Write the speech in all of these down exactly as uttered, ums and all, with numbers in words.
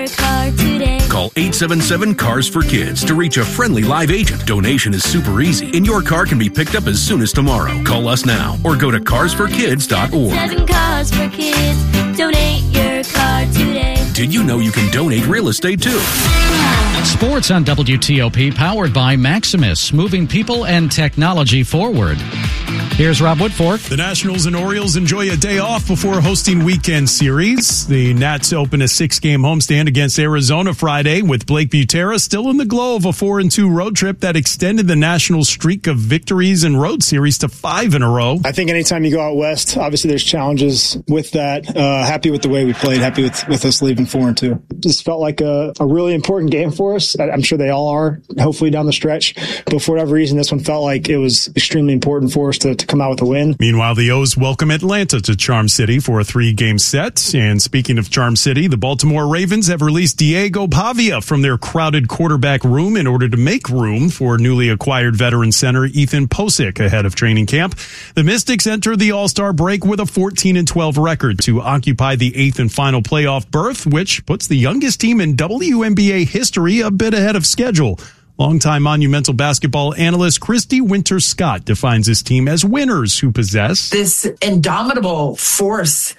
Call eight seven seven, C A R S for Kids to reach a friendly live agent. Donation is super easy, and your car can be picked up as soon as tomorrow. Call us now or go to cars for kids dot org. Seven Cars for Kids. Donate your car today. Did you know you can donate real estate too? Sports on W T O P, powered by Maximus, moving people and technology forward. Here's Rob Woodfork. The Nationals and Orioles enjoy a day off before hosting weekend series. The Nats open a six-game homestand against Arizona Friday, with Blake Butera still in the glow of a four and two road trip that extended the Nationals' streak of victories and road series to five in a row. I think anytime you go out west, obviously there's challenges with that. Uh, happy with the way we played. Happy with, with us leaving four and two. Just felt like a, a really important game for us. I'm sure they all are, hopefully down the stretch. But for whatever reason, this one felt like it was extremely important for us to, to come out with a win. Meanwhile, the O's welcome Atlanta to Charm City for a three-game set. And speaking of Charm City, the Baltimore Ravens have released Diego Pavia from their crowded quarterback room in order to make room for newly acquired veteran center Ethan Posick ahead of training camp. The Mystics enter the All-Star break with a fourteen and twelve record to occupy the eighth and final playoff berth, which puts the youngest team in W N B A history a bit ahead of schedule. Longtime Monumental basketball analyst Christy Winter-Scott defines his team as winners who possess this indomitable force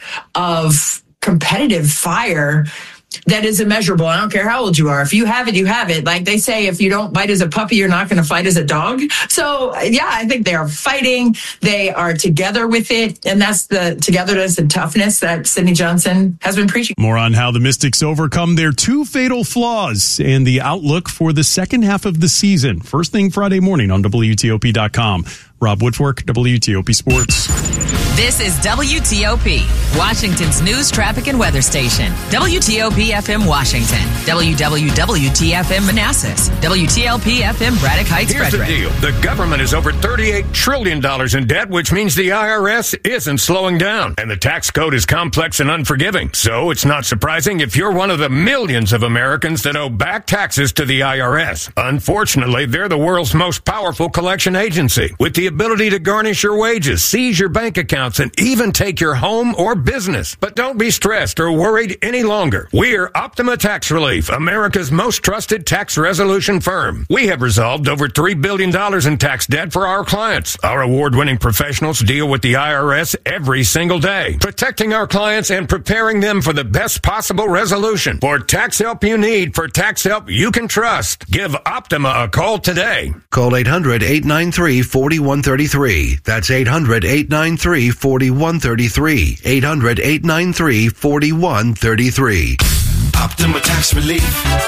of competitive fire that is immeasurable. I don't care how old you are. If you have it, you have it. Like they say, if you don't bite as a puppy, you're not going to fight as a dog. So, yeah, I think they are fighting. They are together with it. And that's the togetherness and toughness that Sidney Johnson has been preaching. More on how the Mystics overcome their two fatal flaws and the outlook for the second half of the season. First thing Friday morning on W T O P dot com. Rob Woodfork, W T O P Sports. This is W T O P, Washington's news, traffic, and weather station. W T O P F M Washington, W W W T F M Manassas, W T L P F M Braddock Heights, Here's Frederick. the deal. The government is over thirty-eight trillion dollars in debt, which means the I R S isn't slowing down. And the tax code is complex and unforgiving. So it's not surprising if you're one of the millions of Americans that owe back taxes to the I R S. Unfortunately, they're the world's most powerful collection agency, with the ability to garnish your wages, seize your bank accounts, and even take your home or business. But don't be stressed or worried any longer. We're Optima Tax Relief, America's most trusted tax resolution firm. We have resolved over three billion dollars in tax debt for our clients. Our award-winning professionals deal with the I R S every single day, protecting our clients and preparing them for the best possible resolution. For tax help you need, for tax help you can trust, give Optima a call today. Call eight hundred, eight nine three, four one three three. That's eight hundred, eight nine three, four one three three. eight hundred, eight nine three, four one three three. Optima Tax Relief.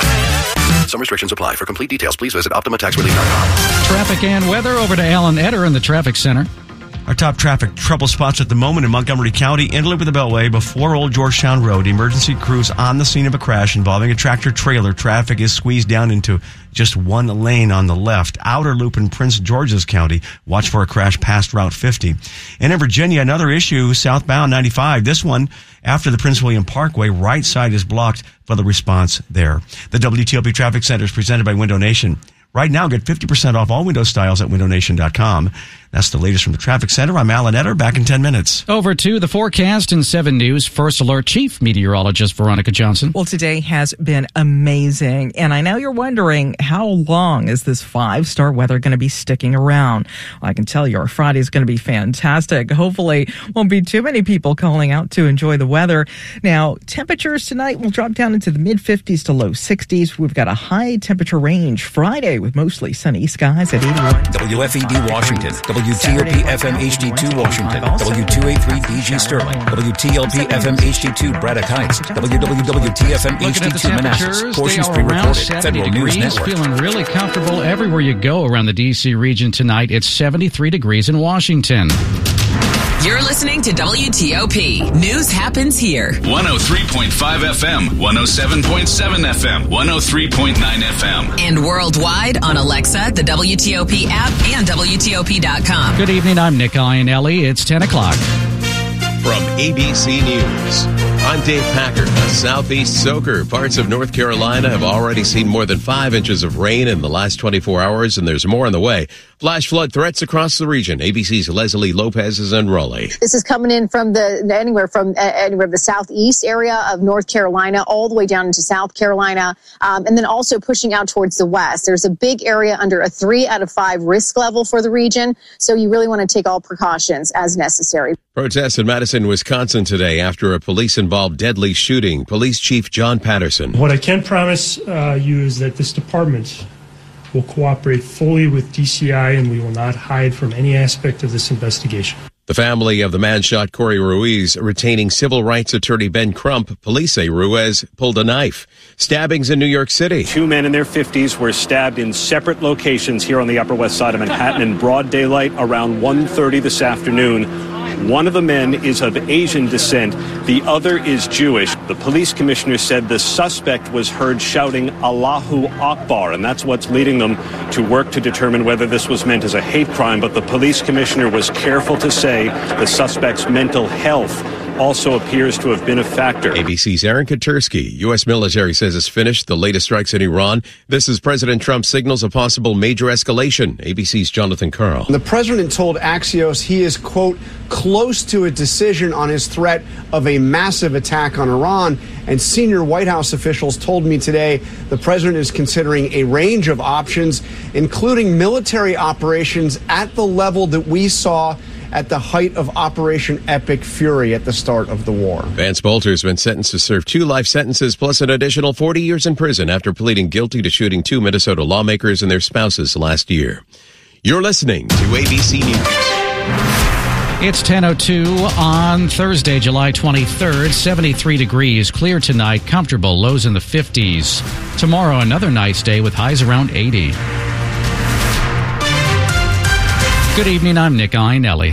Some restrictions apply. For complete details, please visit optima tax relief dot com. Traffic and weather over to Alan Etter in the traffic center. Our top traffic trouble spots at the moment in Montgomery County, in Duluth, the Beltway, before Old Georgetown Road. Emergency crews on the scene of a crash involving a tractor trailer. Traffic is squeezed down into just one lane on the left. Outer loop in Prince George's County. Watch for a crash past Route fifty. And in Virginia, another issue, southbound ninety-five. This one after the Prince William Parkway. Right side is blocked for the response there. The W T O P Traffic Center is presented by Window Nation. Right now, get fifty percent off all window styles at window nation dot com. That's the latest from the Traffic Center. I'm Alan Etter, back in ten minutes. Over to the forecast in seven News. First Alert Chief Meteorologist Veronica Johnson. Well, today has been amazing. And I know you're wondering, how long is this five-star weather going to be sticking around? Well, I can tell you, our Friday is going to be fantastic. Hopefully, won't be too many people calling out to enjoy the weather. Now, temperatures tonight will drop down into the mid-fifties to low sixties. We've got a high temperature range Friday with mostly sunny skies at eighty-one. W F E D Washington. W T O P F M H D two Washington. W two eighty-three D G Sterling. W T L P F M H D two Braddock Heights. W W W T F M H D two Manassas. Portions pre-recorded. Federal News Network. Feeling really comfortable everywhere you go around the D C region tonight. It's seventy-three degrees in Washington. You're listening to W T O P. News happens here. one oh three point five F M, one oh seven point seven F M, one oh three point nine F M. And worldwide on Alexa, the W T O P app, and W T O P dot com. Good evening, I'm Nick Iannelli. It's ten o'clock. From A B C News. I'm Dave Packer. A southeast soaker. Parts of North Carolina have already seen more than five inches of rain in the last twenty-four hours, and there's more on the way. Flash flood threats across the region. A B C's Leslie Lopez is in Raleigh. This is coming in from the anywhere from uh, anywhere the southeast area of North Carolina all the way down into South Carolina, um, and then also pushing out towards the west. There's a big area under a three out of five risk level for the region, so you really want to take all precautions as necessary. Protests in Madison, Wisconsin today after a police-involved deadly shooting. Police Chief John Patterson. What I can promise uh, you is that this department will cooperate fully with D C I, and we will not hide from any aspect of this investigation. The family of the man shot Corey Ruiz retaining civil rights attorney Ben Crump. Police say Ruiz pulled a knife. Stabbings in New York City. Two men in their fifties were stabbed in separate locations here on the Upper West Side of Manhattan in broad daylight around one thirty this afternoon. One of the men is of Asian descent. The other is Jewish. The police commissioner said the suspect was heard shouting Allahu Akbar, and that's what's leading them to work to determine whether this was meant as a hate crime. But the police commissioner was careful to say the suspect's mental health also appears to have been a factor. A B C's Aaron Katursky. U S military says it's finished the latest strikes in Iran. This is President Trump signals a possible major escalation. A B C's Jonathan Karl. The president told Axios he is, quote, close to a decision on his threat of a massive attack on Iran. And senior White House officials told me today the president is considering a range of options, including military operations at the level that we saw at the height of Operation Epic Fury at the start of the war. Vance Bolter has been sentenced to serve two life sentences plus an additional forty years in prison after pleading guilty to shooting two Minnesota lawmakers and their spouses last year. You're listening to A B C News. It's ten oh two on Thursday, July twenty-third, seventy-three degrees, clear tonight, comfortable, lows in the fifties. Tomorrow, another nice day with highs around eighty. Good evening, I'm Nick Iannelli.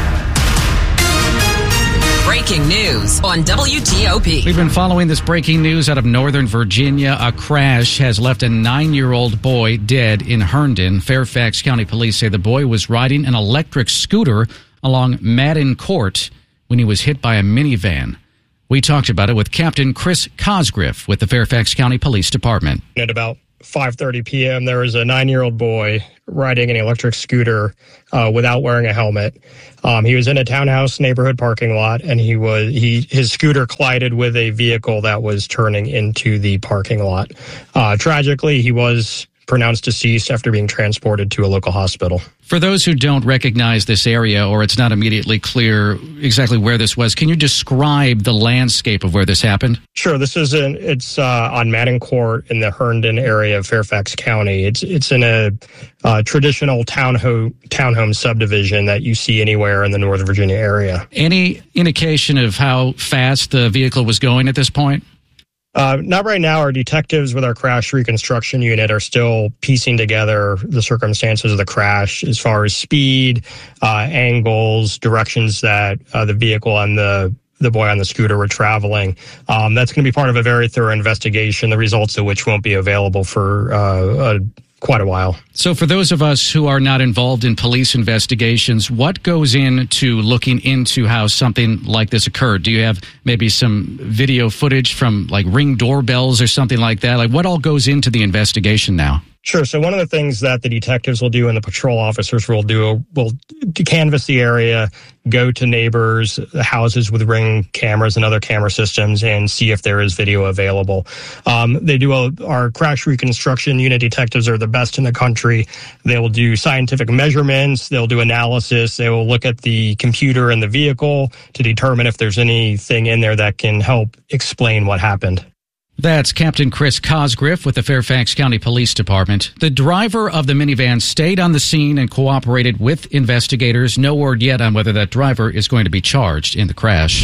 Breaking news on W T O P. We've been following this breaking news out of Northern Virginia. A crash has left a nine-year-old boy dead in Herndon. Fairfax County Police say the boy was riding an electric scooter along Madden Court when he was hit by a minivan. We talked about it with Captain Chris Cosgriff with the Fairfax County Police Department. At about five thirty p.m., there was a nine-year-old boy riding an electric scooter uh, without wearing a helmet. Um, he was in a townhouse neighborhood parking lot, and he was he his scooter collided with a vehicle that was turning into the parking lot. Uh, tragically, he was pronounced deceased after being transported to a local hospital. For those who don't recognize this area, or it's not immediately clear exactly where this was, can you describe the landscape of where this happened? Sure. This is in, it's uh, on Madden Court in the Herndon area of Fairfax County. It's it's in a uh, traditional townhome townhome subdivision that you see anywhere in the Northern Virginia area. Any indication of how fast the vehicle was going at this point? Uh, not right now. Our detectives with our crash reconstruction unit are still piecing together the circumstances of the crash as far as speed, uh, angles, directions that uh, the vehicle and the the boy on the scooter were traveling. Um, that's going to be part of a very thorough investigation, the results of which won't be available for uh, a quite a while. So for those of us who are not involved in police investigations, what goes into looking into how something like this occurred? Do you have maybe some video footage from like Ring doorbells or something like that? Like what all goes into the investigation now? Sure. So one of the things that the detectives will do and the patrol officers will do will canvass the area, go to neighbors, houses with Ring cameras and other camera systems, and see if there is video available. Um, they do a, our crash reconstruction unit detectives are the best in the country. They will do scientific measurements. They'll do analysis. They will look at the computer and the vehicle to determine if there's anything in there that can help explain what happened. That's Captain Chris Cosgriff with the Fairfax County Police Department. The driver of the minivan stayed on the scene and cooperated with investigators. No word yet on whether that driver is going to be charged in the crash.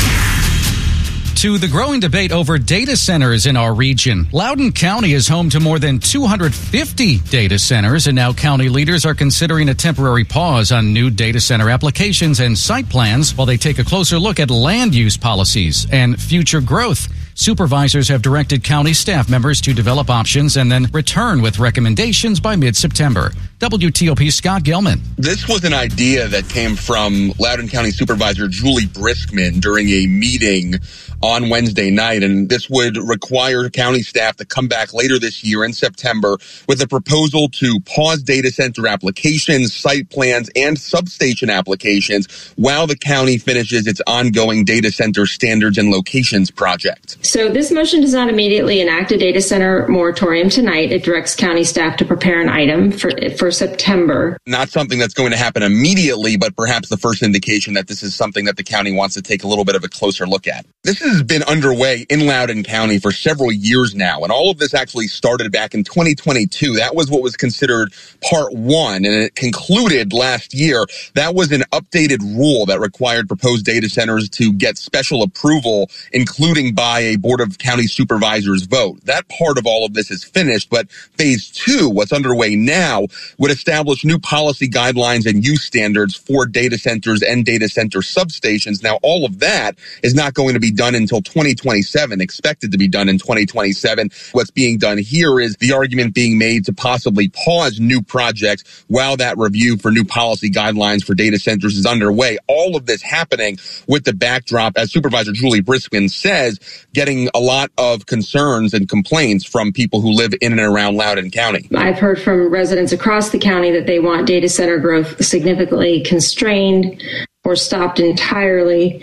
To the growing debate over data centers in our region. Loudoun County is home to more than two hundred fifty data centers, and now county leaders are considering a temporary pause on new data center applications and site plans while they take a closer look at land use policies and future growth. Supervisors have directed county staff members to develop options and then return with recommendations by mid-September. W T O P's Scott Gilman. This was an idea that came from Loudoun County Supervisor Julie Briskman during a meeting on Wednesday night, and this would require county staff to come back later this year in September with a proposal to pause data center applications, site plans, and substation applications while the county finishes its ongoing data center standards and locations project. So this motion does not immediately enact a data center moratorium tonight. It directs county staff to prepare an item for, for September. Not something that's going to happen immediately, but perhaps the first indication that this is something that the county wants to take a little bit of a closer look at. This has been underway in Loudoun County for several years now, and all of this actually started back in twenty twenty-two. That was what was considered part one, and it concluded last year. That was an updated rule that required proposed data centers to get special approval, including by a Board of County Supervisors vote. That part of all of this is finished, but phase two, what's underway now, would establish new policy guidelines and use standards for data centers and data center substations. Now, all of that is not going to be done until twenty twenty-seven, expected to be done in twenty twenty-seven. What's being done here is the argument being made to possibly pause new projects while that review for new policy guidelines for data centers is underway. All of this happening with the backdrop, as Supervisor Julie Briskman says, getting a lot of concerns and complaints from people who live in and around Loudoun County. I've heard from residents across the county that they want data center growth significantly constrained or stopped entirely.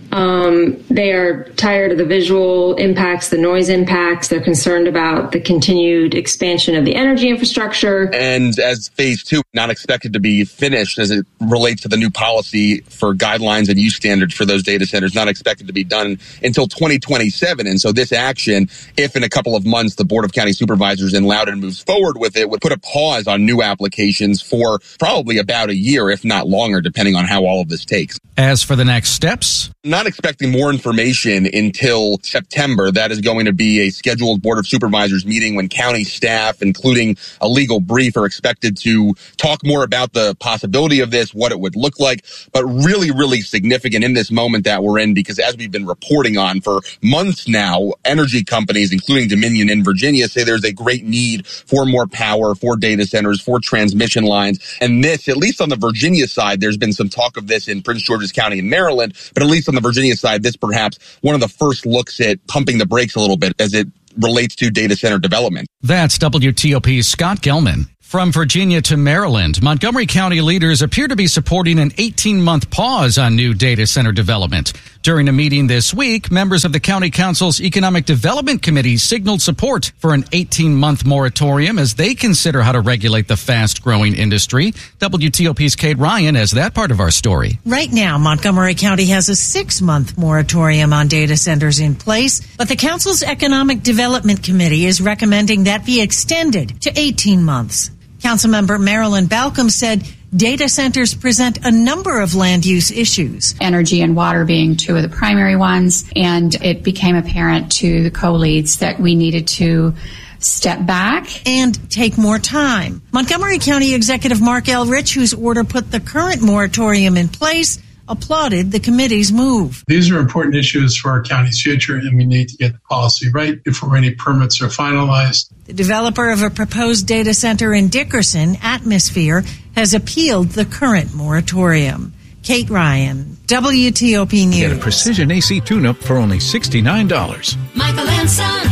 Um, they are tired of the visual impacts, the noise impacts. They're concerned about the continued expansion of the energy infrastructure. And as phase two, not expected to be finished as it relates to the new policy for guidelines and use standards for those data centers, not expected to be done until twenty twenty-seven. And so this action, if in a couple of months the Board of County Supervisors in Loudoun moves forward with it, would put a pause on new applications for probably about a year, if not longer, depending on how all of this takes. As for the next steps, not expecting more information until September. That is going to be a scheduled Board of Supervisors meeting when county staff, including a legal brief, are expected to talk more about the possibility of this, what it would look like, but really, really significant in this moment that we're in, because as we've been reporting on for months now, energy companies, including Dominion in Virginia, say there's a great need for more power, for data centers, for transmission lines. And this, at least on the Virginia side, there's been some talk of this in Prince George's County in Maryland, but at least on the Virginia side, this perhaps one of the first looks at pumping the brakes a little bit as it relates to data center development. That's W T O P's Scott Gelman. From Virginia to Maryland, Montgomery County leaders appear to be supporting an eighteen-month pause on new data center development. During a meeting this week, members of the County Council's Economic Development Committee signaled support for an eighteen-month moratorium as they consider how to regulate the fast-growing industry. W T O P's Kate Ryan has that part of our story. Right now, Montgomery County has a six-month moratorium on data centers in place, but the Council's Economic Development Committee is recommending that be extended to eighteen months. Councilmember Marilyn Balcom said data centers present a number of land use issues. Energy and water being two of the primary ones, and it became apparent to the co-leads that we needed to step back and take more time. Montgomery County Executive Mark L. Rich, whose order put the current moratorium in place, applauded the committee's move. These are important issues for our county's future, and we need to get the policy right before any permits are finalized. The developer of a proposed data center in Dickerson, Atmosphere, has appealed the current moratorium. Kate Ryan, W T O P News. Get a precision A C tune-up for only sixty-nine dollars. Michael and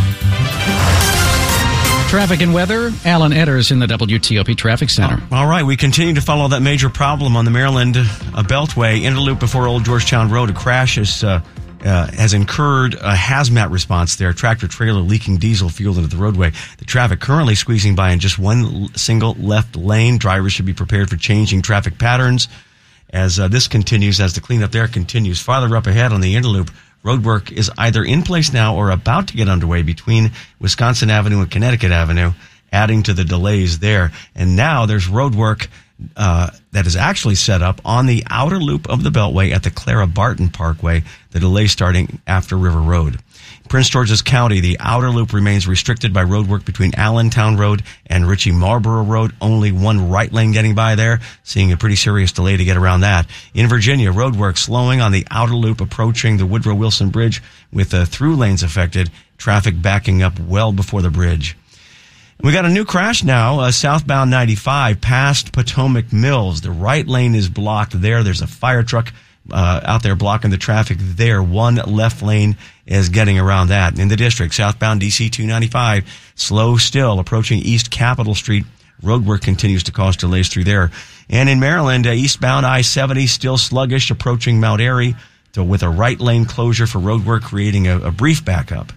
Son. Traffic and weather, Alan Edders in the W T O P Traffic Center. All right, we continue to follow that major problem on the Maryland uh, Beltway. In the loop before Old Georgetown Road, a crash is, uh, uh, has incurred a hazmat response there. Tractor trailer leaking diesel fuel into the roadway. The traffic currently squeezing by in just one l- single left lane. Drivers should be prepared for changing traffic patterns as uh, this continues, as the cleanup there continues. Farther up ahead on the Interloop, road work is either in place now or about to get underway between Wisconsin Avenue and Connecticut Avenue, adding to the delays there. And now there's road work uh, that is actually set up on the outer loop of the Beltway at the Clara Barton Parkway, the delay starting after River Road. Prince George's County, the outer loop remains restricted by road work between Allentown Road and Ritchie Marlborough Road. Only one right lane getting by there, seeing a pretty serious delay to get around that. In Virginia, road work slowing on the outer loop approaching the Woodrow Wilson Bridge with uh, through lanes affected, traffic backing up well before the bridge. We got a new crash now, uh, southbound ninety-five past Potomac Mills. The right lane is blocked there. There's a fire truck uh, out there blocking the traffic there. One left lane is getting around that. In the district, southbound D C two ninety-five, slow still, approaching East Capitol Street. Roadwork continues to cause delays through there. And in Maryland, uh, eastbound I seventy still sluggish, approaching Mount Airy, to, with a right lane closure for roadwork, creating a, a brief backup.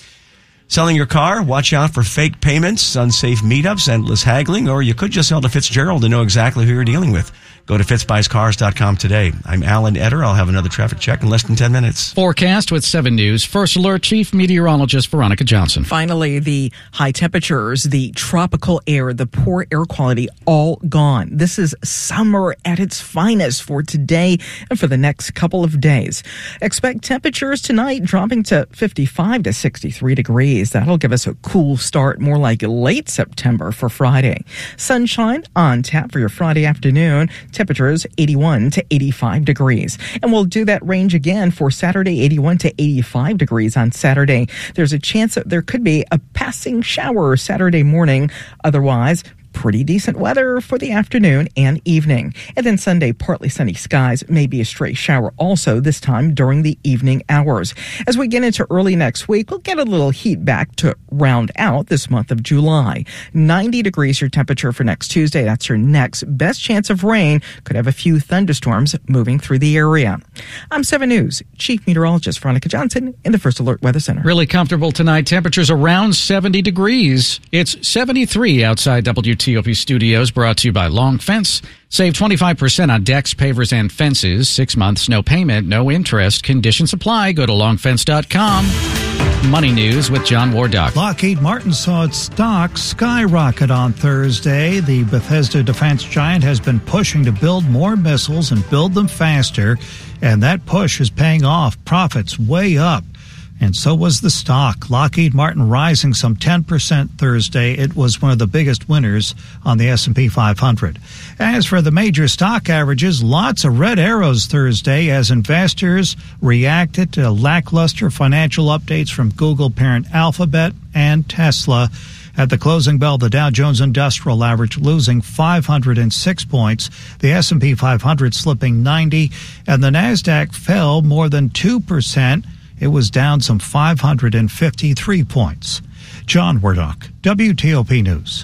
Selling your car? Watch out for fake payments, unsafe meetups, endless haggling, or you could just sell to Fitzgerald and know exactly who you're dealing with. Go to fitz buys cars dot com today. I'm Alan Etter. I'll have another traffic check in less than ten minutes. Forecast with seven News. First Alert Chief Meteorologist Veronica Johnson. Finally, the high temperatures, the tropical air, the poor air quality, all gone. This is summer at its finest for today and for the next couple of days. Expect temperatures tonight dropping to fifty-five to sixty-three degrees. That'll give us a cool start, more like late September for Friday. Sunshine on tap for your Friday afternoon. Temperatures eighty-one to eighty-five degrees. And we'll do that range again for Saturday, eighty-one to eighty-five degrees on Saturday. There's a chance that there could be a passing shower Saturday morning. Otherwise, pretty decent weather for the afternoon and evening. And then Sunday, partly sunny skies, maybe a stray shower also, this time during the evening hours. As we get into early next week, we'll get a little heat back to round out this month of July. ninety degrees your temperature for next Tuesday. That's your next best chance of rain. Could have a few thunderstorms moving through the area. I'm seven News Chief Meteorologist Veronica Johnson in the First Alert Weather Center. Really comfortable tonight. Temperatures around seventy degrees. It's seventy-three outside W T O P Studios, brought to you by Long Fence. Save twenty-five percent on decks, pavers, and fences. Six months, no payment, no interest. Conditions apply. Go to long fence dot com. Money News with John Wardock. Lockheed Martin saw its stock skyrocket on Thursday. The Bethesda defense giant has been pushing to build more missiles and build them faster, and that push is paying off. Profits way up. And so was the stock. Lockheed Martin rising some ten percent Thursday. It was one of the biggest winners on the S and P five hundred. As for the major stock averages, lots of red arrows Thursday as investors reacted to lackluster financial updates from Google parent Alphabet and Tesla. At the closing bell, the Dow Jones Industrial Average losing five hundred six points, the S and P five hundred slipping ninety, and the NASDAQ fell more than two percent. It was down some five hundred fifty-three points. John Wardock, W T O P News.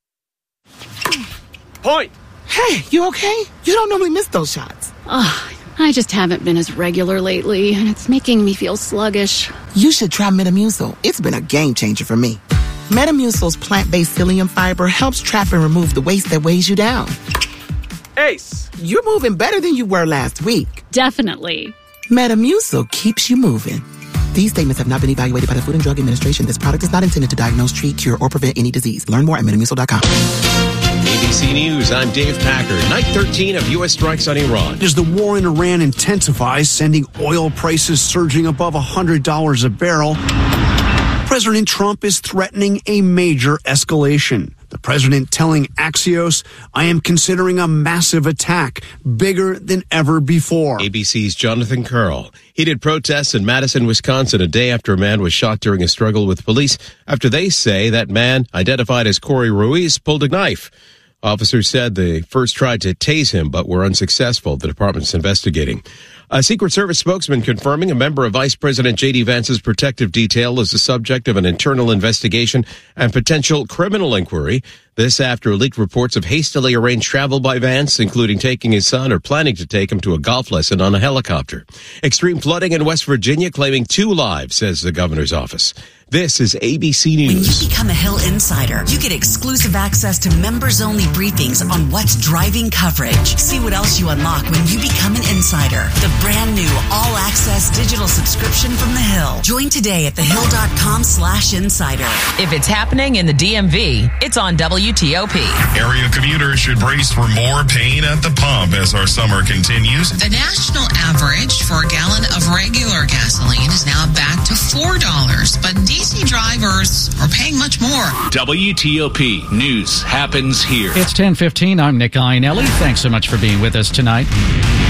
Point! Hey, you okay? You don't normally miss those shots. Ugh, I just haven't been as regular lately, and it's making me feel sluggish. You should try Metamucil. It's been a game changer for me. Metamucil's plant-based psyllium fiber helps trap and remove the waste that weighs you down. Ace! You're moving better than you were last week. Definitely. Metamucil keeps you moving. These statements have not been evaluated by the Food and Drug Administration. This product is not intended to diagnose, treat, cure, or prevent any disease. Learn more at metamucil dot com. A B C News, I'm Dave Packer. Night thirteen of U S strikes on Iran. As the war in Iran intensifies, sending oil prices surging above one hundred dollars a barrel, President Trump is threatening a major escalation. The president telling Axios, I am considering a massive attack, bigger than ever before. A B C's Jonathan Curl. Heated protests in Madison, Wisconsin, a day after a man was shot during a struggle with police after they say that man, identified as Corey Ruiz, pulled a knife. Officers said they first tried to tase him, but were unsuccessful. The department's investigating. A Secret Service spokesman confirming a member of Vice President J D. Vance's protective detail is the subject of an internal investigation and potential criminal inquiry. This after leaked reports of hastily arranged travel by Vance, including taking his son or planning to take him to a golf lesson on a helicopter. Extreme flooding in West Virginia claiming two lives, says the governor's office. This is A B C News. When you become a Hill Insider, you get exclusive access to members-only briefings on what's driving coverage. See what else you unlock when you become an insider. The brand new all-access digital subscription from The Hill. Join today at thehill dot com slash insider. If it's happening in the D M V, it's on W T O P. Area commuters should brace for more pain at the pump as our summer continues. The national average for a gallon of regular gasoline is now back to four dollars, but D C drivers are paying much more. W T O P News happens here. It's ten fifteen. I'm Nick Iannelli. Thanks so much for being with us tonight.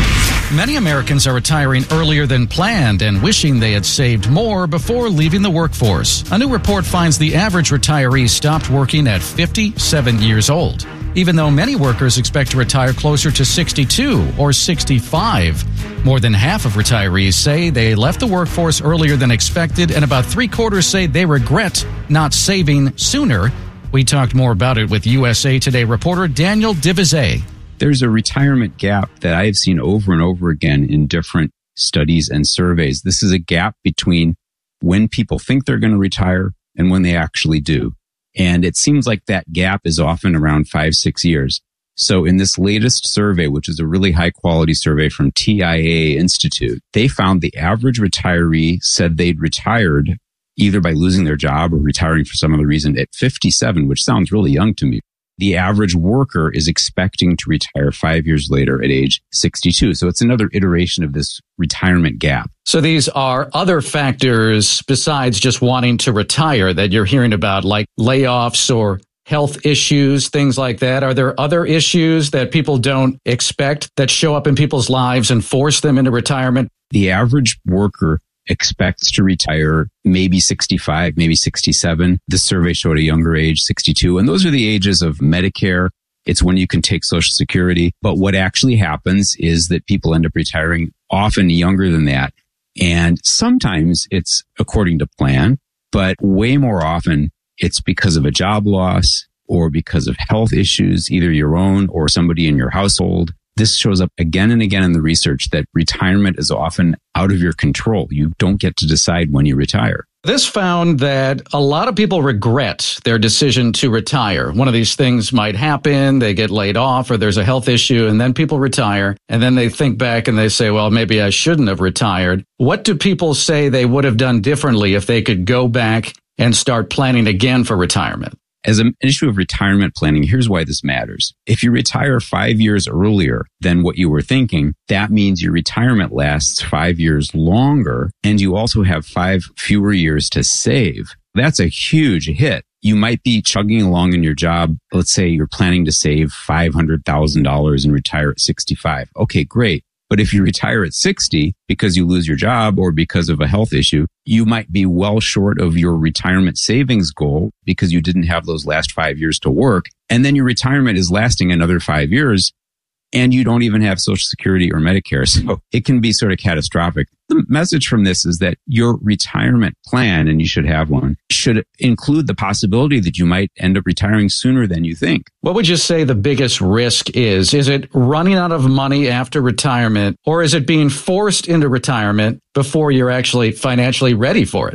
Many Americans are retiring earlier than planned and wishing they had saved more before leaving the workforce. A new report finds the average retiree stopped working at fifty-seven years old, even though many workers expect to retire closer to sixty-two or sixty-five. More than half of retirees say they left the workforce earlier than expected, and about three quarters say they regret not saving sooner. We talked more about it with U S A Today reporter Daniel Divizet. There's a retirement gap that I've seen over and over again in different studies and surveys. This is a gap between when people think they're going to retire and when they actually do. And it seems like that gap is often around five, six years. So in this latest survey, which is a really high quality survey from T I A Institute, they found the average retiree said they'd retired either by losing their job or retiring for some other reason at fifty-seven, which sounds really young to me. The average worker is expecting to retire five years later at age sixty-two. So it's another iteration of this retirement gap. So these are other factors besides just wanting to retire that you're hearing about, like layoffs or health issues, things like that. Are there other issues that people don't expect that show up in people's lives and force them into retirement? The average worker expects to retire maybe sixty-five, maybe sixty-seven. This survey showed a younger age, sixty-two. And those are the ages of Medicare. It's when you can take Social Security. But what actually happens is that people end up retiring often younger than that. And sometimes it's according to plan, but way more often it's because of a job loss or because of health issues, either your own or somebody in your household. This shows up again and again in the research that retirement is often out of your control. You don't get to decide when you retire. This found that a lot of people regret their decision to retire. One of these things might happen, they get laid off, or there's a health issue, and then people retire, and then they think back and they say, well, maybe I shouldn't have retired. What do people say they would have done differently if they could go back and start planning again for retirement? As an issue of retirement planning, here's why this matters. If you retire five years earlier than what you were thinking, that means your retirement lasts five years longer, and you also have five fewer years to save. That's a huge hit. You might be chugging along in your job. Let's say you're planning to save five hundred thousand dollars and retire at sixty-five. Okay, great. But if you retire at sixty because you lose your job or because of a health issue, you might be well short of your retirement savings goal because you didn't have those last five years to work. And then your retirement is lasting another five years and you don't even have Social Security or Medicare. So it can be sort of catastrophic. The message from this is that your retirement plan, and you should have one, should include the possibility that you might end up retiring sooner than you think. What would you say the biggest risk is? Is it running out of money after retirement, or is it being forced into retirement before you're actually financially ready for it?